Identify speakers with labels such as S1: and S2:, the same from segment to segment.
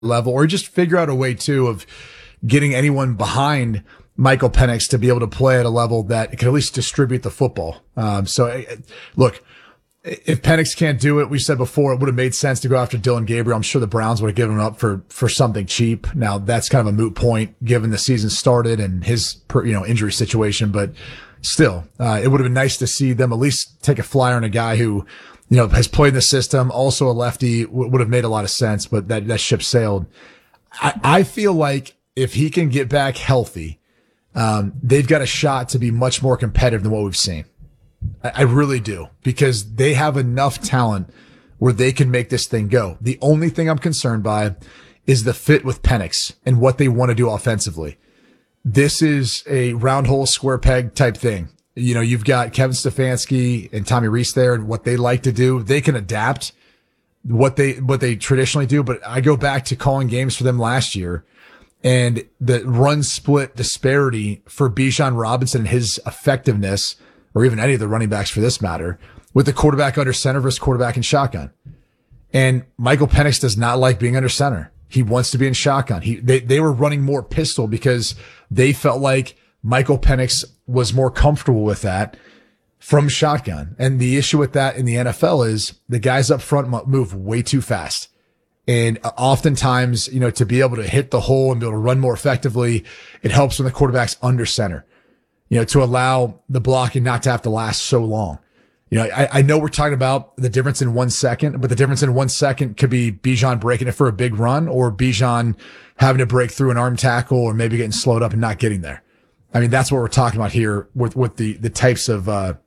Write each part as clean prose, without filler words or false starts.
S1: level, or just figure out a way too of getting anyone behind Michael Penix to be able to play at a level that can at least distribute the football. Look, if Penix can't do it, we said before, it would have made sense to go after Dylan Gabriel. I'm sure the Browns would have given him up for something cheap. Now that's kind of a moot point given the season started and his, injury situation, but still, it would have been nice to see them at least take a flyer on a guy who, has played in the system, also a lefty, would have made a lot of sense, but that ship sailed. I feel like if he can get back healthy, they've got a shot to be much more competitive than what we've seen. I really do, because they have enough talent where they can make this thing go. The only thing I'm concerned by is the fit with Penix and what they want to do offensively. This is a round hole, square peg type thing. You've got Kevin Stefanski and Tommy Rees there, and what they like to do. They can adapt what they traditionally do, but I go back to calling games for them last year, and the run split disparity for Bijan Robinson and his effectiveness, or even any of the running backs for this matter, with the quarterback under center versus quarterback in shotgun. And Michael Penix does not like being under center. He wants to be in shotgun. They were running more pistol because they felt like Michael Penix was more comfortable with that from shotgun. And the issue with that in the NFL is the guys up front move way too fast. And oftentimes, to be able to hit the hole and be able to run more effectively, it helps when the quarterback's under center, to allow the blocking not to have to last so long. I know we're talking about the difference in 1 second, but the difference in 1 second could be Bijan breaking it for a big run, or Bijan having to break through an arm tackle, or maybe getting slowed up and not getting there. I mean, that's what we're talking about here with the types of,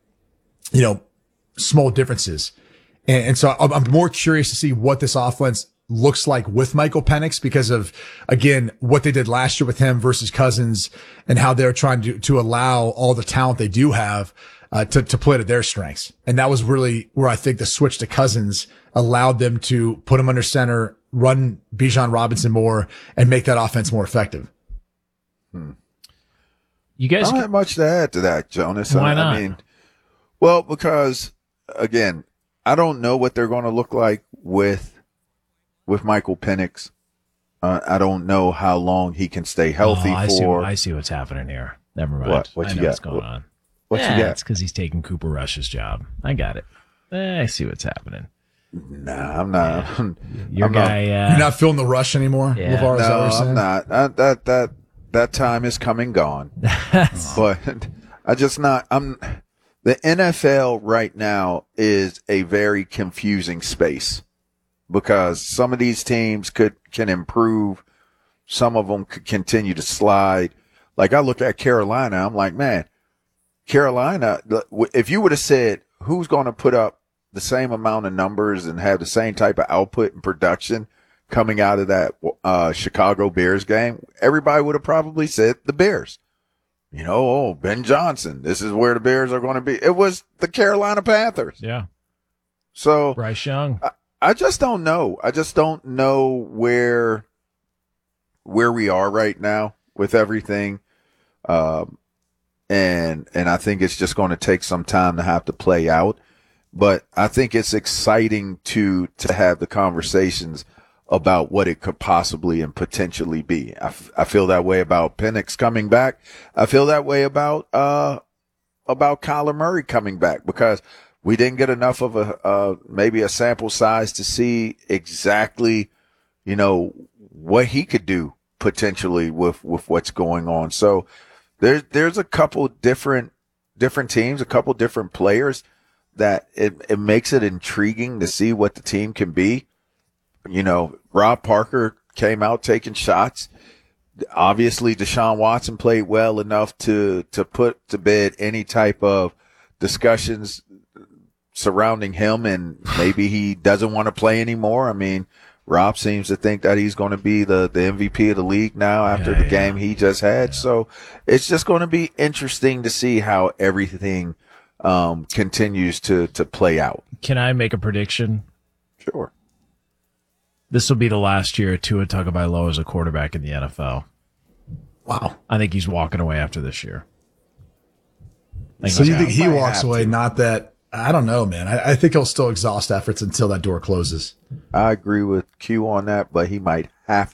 S1: small differences. And so I'm more curious to see what this offense looks like with Michael Penix because of, again, what they did last year with him versus Cousins and how they're trying to allow all the talent they do have, to play to their strengths. And that was really where I think the switch to Cousins allowed them to put him under center, run Bijan Robinson more, and make that offense more effective.
S2: You guys
S3: I don't have much to add to that, Jonas.
S2: Why not?
S3: Because again, I don't know what they're going to look like with Michael Penix. I don't know how long he can stay healthy for.
S2: I see what's happening here. Never mind.
S3: What
S2: I
S3: you
S2: know
S3: got?
S2: what's going on?
S3: What you got?
S2: It's because he's taking Cooper Rush's job. I got it. I see what's happening.
S3: Nah, I'm not.
S2: Your guy.
S1: You're not feeling the rush anymore,
S2: Yeah.
S1: LeVar? Is that what you're saying?
S3: I'm not. That time is come and gone. But the NFL right now is a very confusing space because some of these teams can improve. Some of them could continue to slide. Like I look at Carolina, I'm like, man, Carolina, if you would have said who's going to put up the same amount of numbers and have the same type of output and production coming out of that Chicago Bears game, everybody would have probably said the Bears. Ben Johnson, this is where the Bears are going to be. It was the Carolina Panthers.
S2: Yeah.
S3: So
S2: Bryce Young.
S3: I just don't know. I just don't know where we are right now with everything. And I think it's just going to take some time to have to play out. But I think it's exciting to have the conversations about what it could possibly and potentially be. I feel that way about Penix coming back. I feel that way about Kyler Murray coming back because we didn't get enough of maybe a sample size to see exactly, what he could do potentially with what's going on. So there's a couple different teams, a couple different players that it makes it intriguing to see what the team can be. Rob Parker came out taking shots. Obviously, Deshaun Watson played well enough to put to bed any type of discussions surrounding him, and maybe he doesn't want to play anymore. I mean, Rob seems to think that he's going to be the MVP of the league now after the game he just had. Yeah. So it's just going to be interesting to see how everything continues to play out.
S2: Can I make a prediction?
S3: Sure.
S2: This will be the last year of Tua Tagovailoa as a quarterback in the NFL.
S1: Wow.
S2: I think he's walking away after this year.
S1: So you think he walks away, not that I don't know, man. I think he'll still exhaust efforts until that door closes.
S3: I agree with Q on that, but he might have